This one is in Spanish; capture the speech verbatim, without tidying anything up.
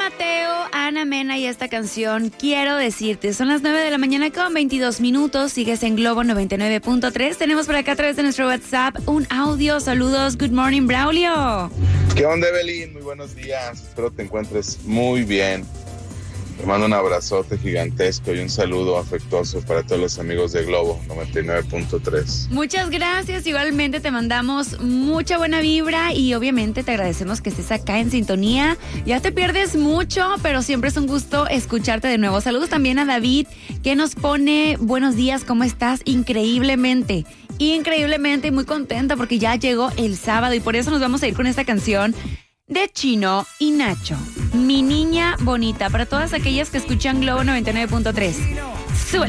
Mateo, Ana Mena y esta canción Quiero Decirte. Son las nueve de la mañana con veintidós minutos. Sigues en Globo noventa y nueve punto tres. Tenemos por acá a través de nuestro WhatsApp un audio. Saludos. Good morning, Braulio. ¿Qué onda, Evelyn? Muy buenos días. Espero te encuentres muy bien. Te mando un abrazote gigantesco y un saludo afectuoso para todos los amigos de Globo noventa y nueve punto tres. Muchas gracias. Igualmente te mandamos mucha buena vibra y obviamente te agradecemos que estés acá en sintonía. Ya te pierdes mucho, pero siempre es un gusto escucharte de nuevo. Saludos también a David, que nos pone buenos días, ¿cómo estás? Increíblemente, increíblemente y muy contenta porque ya llegó el sábado y por eso nos vamos a ir con esta canción de Chino y Nacho, Mi Niña Bonita, para todas aquellas que escuchan Globo noventa y nueve punto tres.